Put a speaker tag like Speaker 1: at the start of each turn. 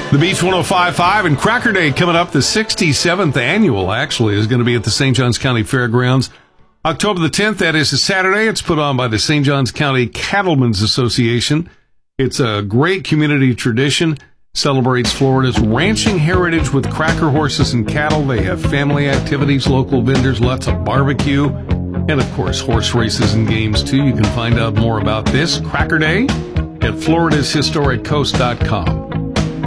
Speaker 1: The Beach 105.5 and Cracker Day coming up. The 67th annual, actually, is going to be at the St. Johns County Fairgrounds. October the 10th, that is a Saturday. It's put on by the St. Johns County Cattlemen's Association. It's a great community tradition. Celebrates Florida's ranching heritage with cracker horses and cattle. They have family activities, local vendors, lots of barbecue, and, of course, horse races and games, too. You can find out more about this Cracker Day at floridashistoriccoast.com.